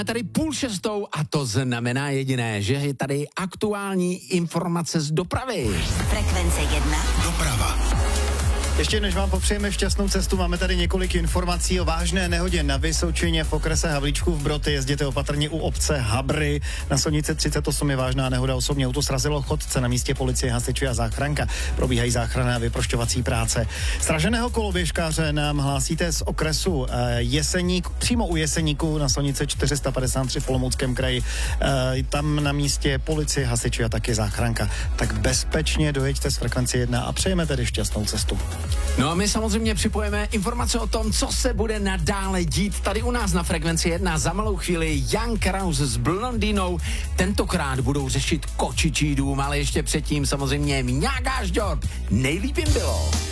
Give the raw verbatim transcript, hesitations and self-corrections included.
Tady půl šestou a to znamená jediné, že je tady aktuální informace z dopravy. Frekvence jedna. Doprava. Ještě než vám popřejeme šťastnou cestu, máme tady několik informací o vážné nehodě na Vysočině v okrese Havlíčkův Brod. Jezděte opatrně u obce Habry. Na silnici třicet osm je vážná nehoda, osobní auto srazilo chodce, na místě policie, hasiči a záchranka. Probíhají záchranné a vyprošťovací práce. Sraženého koloběžkáře nám hlásíte z okresu Jeseník, přímo u Jeseníku na silnici čtyři sta padesát tři v Olomouckém kraji. Tam na místě policie, hasiči a taky záchranka. Tak bezpečně dojeďte z frekvence jedna a přejeme tedy šťastnou cestu. No a my samozřejmě připojeme informace o tom, co se bude nadále dít tady u nás na frekvenci jedna. Za malou chvíli Jan Kraus s Blondínou. Tentokrát budou řešit kočičí dům, ale ještě předtím samozřejmě Mňágáš Dort. Nejlíp jim bylo.